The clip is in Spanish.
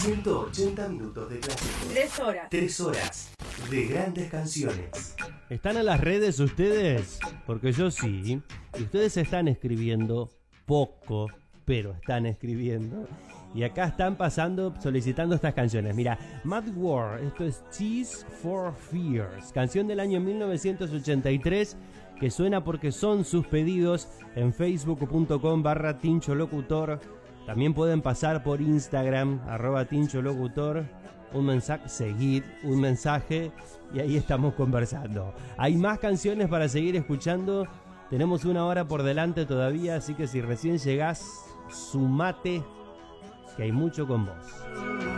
180 minutos de clásico. 3 horas. 3 horas de grandes canciones. ¿Están en las redes ustedes? Porque yo sí. Y ustedes están escribiendo poco, pero están escribiendo. Y acá están solicitando estas canciones. Mira, Mad War, esto es Tears for Fears, canción del año 1983, que suena porque son sus pedidos en facebook.com/tincholocutor. También pueden pasar por Instagram, @tincholocutor, un mensaje, seguid un mensaje y ahí estamos conversando. Hay más canciones para seguir escuchando. Tenemos 1 hora por delante todavía, así que si recién llegás, sumate, que hay mucho con vos.